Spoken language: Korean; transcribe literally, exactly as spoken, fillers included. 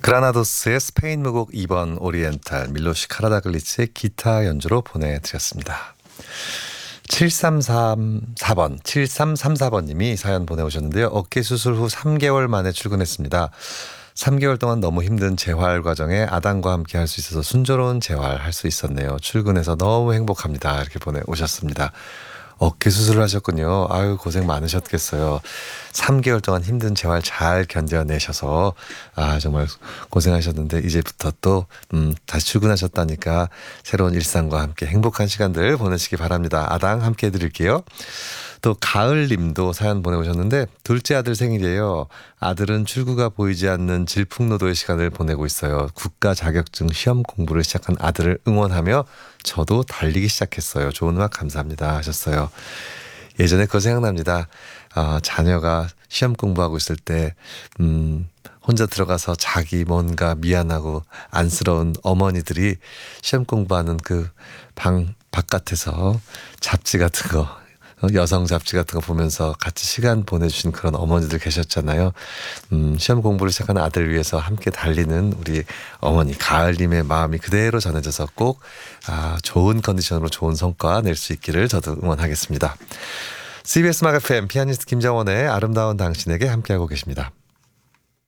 그라나도스의 스페인 무곡 이 번 오리엔탈, 밀로시 카라다글리치의 기타 연주로 보내드렸습니다. 칠삼삼사 번, 칠삼삼사 번님이 사연 보내오셨는데요. 어깨 수술 후 삼 개월 만에 출근했습니다. 삼 개월 동안 너무 힘든 재활 과정에 아당과 함께 할 수 있어서 순조로운 재활할 수 있었네요. 출근해서 너무 행복합니다. 이렇게 보내오셨습니다. 어깨 수술을 하셨군요. 아유, 고생 많으셨겠어요. 삼 개월 동안 힘든 재활 잘 견뎌내셔서 아 정말 고생하셨는데 이제부터 또 음, 다시 출근하셨다니까 새로운 일상과 함께 행복한 시간들 보내시기 바랍니다. 아당 함께 해드릴게요. 또 가을님도 사연 보내오셨는데 둘째 아들 생일이에요. 아들은 출구가 보이지 않는 질풍노도의 시간을 보내고 있어요. 국가 자격증 시험 공부를 시작한 아들을 응원하며 저도 달리기 시작했어요. 좋은 음악 감사합니다 하셨어요. 예전에 그거 생각납니다. 어, 자녀가 시험 공부하고 있을 때 음, 혼자 들어가서 자기 뭔가 미안하고 안쓰러운 어머니들이 시험 공부하는 그 방 바깥에서 잡지 같은 거 여성 잡지 같은 거 보면서 같이 시간 보내주신 그런 어머니들 계셨잖아요. 음, 시험 공부를 시작하는 아들을 위해서 함께 달리는 우리 어머니 가을님의 마음이 그대로 전해져서 꼭 아, 좋은 컨디션으로 좋은 성과 낼 수 있기를 저도 응원하겠습니다. 씨비에스 막 에프엠 피아니스트 김정원의 아름다운 당신에게 함께하고 계십니다.